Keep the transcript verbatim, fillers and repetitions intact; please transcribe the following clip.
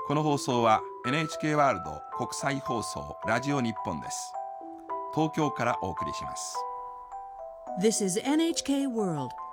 この放送は エヌエイチケー ワールド国際放送ラジオ日本です。東京からお送りします。 This is エヌエイチケー World